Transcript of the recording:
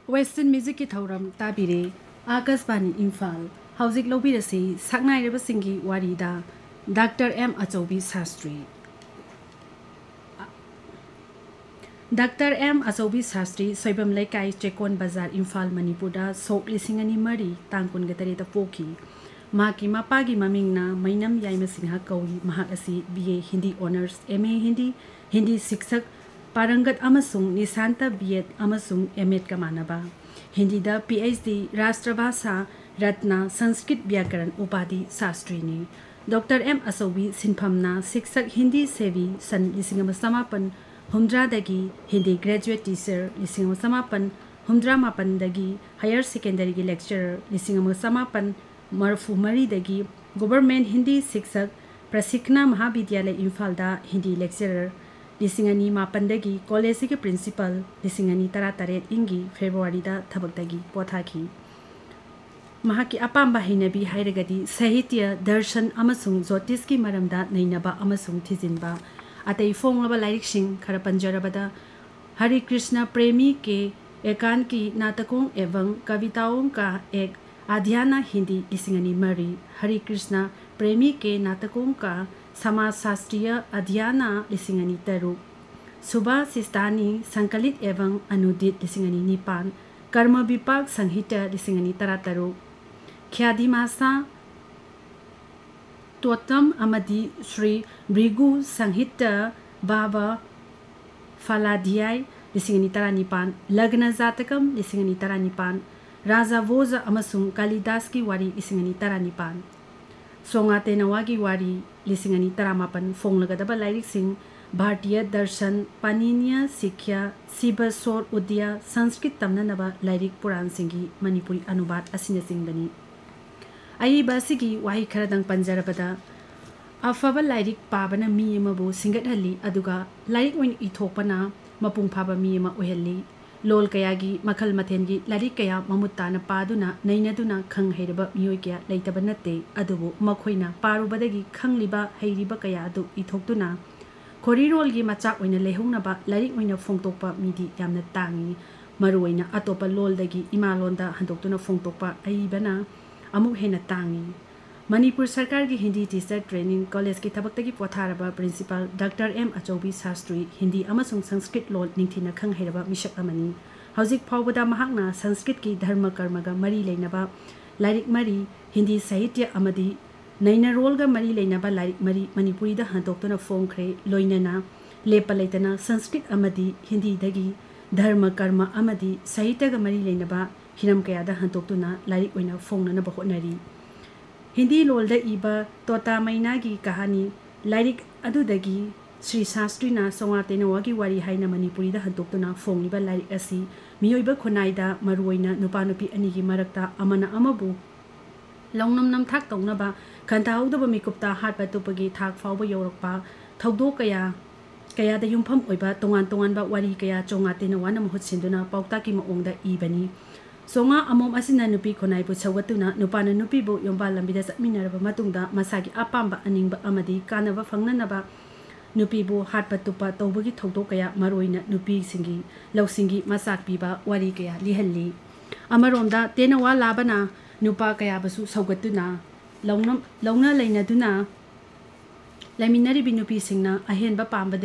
Western Music की थौरम ताबिरे Akashvani Imphal हौजिक लौबिरसी सक्नाइरबसिंगी वारीदा doctor M अचौबी Shastri doctor M अचौबी Shastri Soibam लेकाई चेकोन बाजार इम्फाल मणिपुरदा सोक लिसिंगनी मरी तांकुन गतरेता पोखी माकी मापागी ममिंगना मैनम याइमा सिंहा कौई महाक असी BA Hindi honours MA Hindi शिक्षक पारंगत अमसुंग निशांत बीएड अमसुंग एमएड का मानबा हिंदी दा पीएचडी राष्ट्रभाषा रत्न संस्कृत व्याकरण उपाधि शास्त्री ने डॉक्टर एम अचौबी सिंफमना शिक्षक हिंदी सेवी सन लिसिंग समापन हुमद्रादगी हिंदी ग्रेजुएट टीचर लिसिंग समापन हुमद्रा मापनदगी हायर सेकेंडरी की लेक्चरर लिसिंग समापन मरफू मरीदगी गवर्नमेंट हिंदी शिक्षक प्रशिक्षण महाविद्यालय इम्फालदा हिंदी लेक्चरर लिसिंगनी मापनदगी कॉलेज के प्रिंसिपल लिसिंगनी तरातरेत इंगी फेब्रुआरी दा थबकदगी पोथाखी महाकी अपाम्बा हैनबी हाइरगदी साहित्य दर्शन अमसुंग ज्योतिष की मरमदा नैनबा अमसुंग थिजिनबा अतई फोंगलबा लाइरिकसिंग खर पंजरबदा हरि कृष्ण प्रेमी के एकांकी नाटकों एवं कविताओं का एक अध्ययन हिंदी लिसिंगनी मरी हरि कृष्ण प्रेमी के नाटकों का समाजशास्त्रीय अध्ययन लिसिंगनी तरुक सुबह सिस्तानी संकलित एवं अनुदित लिसिंगनी निपान कर्म विपाक संहिता लिसिंगनी तरातरुक ख्यादिमासा तोतम अमदी श्री भृगु संहिता बाबा फलाध्याय लिसिंगनी तरानिपान लग्न जातकम लिसिंगनी तरानिपान राजा भोज अमसुंग कालिदास की वारी लिसिंगनी तरानिपान सोंगा तेनवा की वारी लिसिंगनी तरामापन फोंगलगदबा लाइरिकसिंग भारतीय दर्शन पानिनिया शिक्षा शिवसोर उद्या संस्कृत तमननबा लाइरिक पुराण सिंगी मणिपुरी अनुवाद असिनसिंगनी अयिबासिगी वाही खरदंग पंजरबदा अफबा लाइरिक पाबना मी अमबु सिंगटहल्ली अदुगा लाइरिक ओइन इथोपना मपुंग फाबा मी अमा ओहल्ली लोल कयागी मखल मथेनगी लाइरिक कया ममुत्ताना पादुना नैनदुना खंग हैरबा मियोय कया लैतबा नत्ते अदुबु मखोइना पारुबदगी खंगलिबा हैरिबा कया अदु इथोक्तुना खोरिरोलगी मचाक ओइना लेहौनबा लाइरिक ओइना फोंतोकपा मिदी यामना तांगी मरुओइना अतोपा लोलदगी इमालोंदा हंदोक्तुना फोंतोकपा अइबना अमुक हेना तांगी मणिपुर सरकार की हिंदी टीचर ट्रेनिंग कॉलेज की थबक्तगी पोथारबा principal doctor M अचौबी Shastri Hindi अमसुंग Sanskrit लोल निंथिना खंग हैरबा मिशक अमनी हौजिक फावबदा महाकना संस्कृत की धर्म कर्मगा मरी लेनबा लाइरिक मरी हिंदी साहित्य अमदी नैनरोलगा मरी लेनबा लाइरिक मरी मणिपुरीदा हंदोक्तुना फोंख्रे लोइनना लेपा लेतना संस्कृत अमदी हिंदी दगी धर्म कर्म अमदी साहित्यगा मरी लेनबा हिरम कयादा हंदोक्तुना लाइरिक ओइना फोंगनना बहोनरी हिंदी लोलदा इबा तोता मैना की कहानी लाइरिक अदुदगी श्री शास्त्रीना सोंगा तेनवा की वारी हाइना मणिपुरीदा हंदोक्तुना फोंगलिबा लाइरिक असी मियोइबा खुनाइदा मरुओइना नुपा नुपी अनिगी मरक्ता अमना अमबु लौनम नमथाक तौनबा खंताहौदबा मिकुप्ता हाटपा तुपगी थाक फावबा यौरकपा थौदो कयादा युमफम ओइबा तोंगान तोंगानबा वारी कया चोंगा तेनवाना महुत सिंदुना पाउताकी मओंगदा इबनी सोंगा अमोम असिना नुपी खोनाइबु सौगतुना नुपाना नुपीबु योंबा लंबिदा चटमिनरबा मतुंगदा मसागी अपाम्बा अनिंगबा अमदी कानबा फंगननबा नुपीबु हाटपा तुपा तौबगी थौदो कया मरोइना नुपी सिंगी लौसिंगी मसाक पीबा वारी कया लिहल्ली अमरोंदा तेनवा लाबना नुपा कयाबसु सौगतुना लौना लैनदुना लैमिनरिबि नुपी सिंगना अहेनबा पाम्बा